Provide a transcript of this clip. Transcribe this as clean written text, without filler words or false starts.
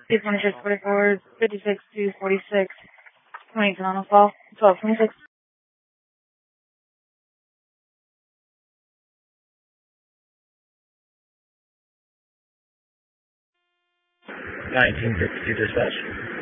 22644, 56246, 20 Toronto Fall, 1226. 1952 dispatch.